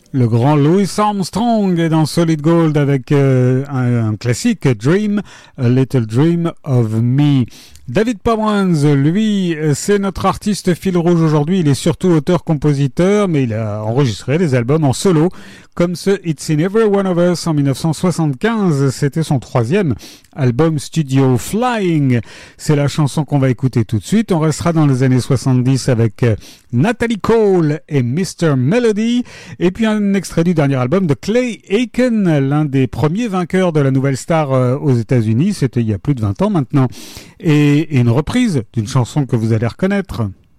Le grand Louis Armstrong est dans Solid Gold avec un classique, Dream, A Little Dream of Me. David Pomeranz, lui, c'est notre artiste fil rouge aujourd'hui. Il est surtout auteur-compositeur, mais il a enregistré des albums en solo, comme ce It's in Every One of Us en 1975. C'était son 3e album studio, Flying. C'est la chanson qu'on va écouter tout de suite. On restera dans les années 70 avec Natalie Cole et Mr. Melody. Et puis un extrait du dernier album de Clay Aiken, l'un des premiers vainqueurs de la Nouvelle Star aux États-Unis. C'était il y a plus de 20 ans maintenant. Et une reprise d'une chanson que vous allez reconnaître.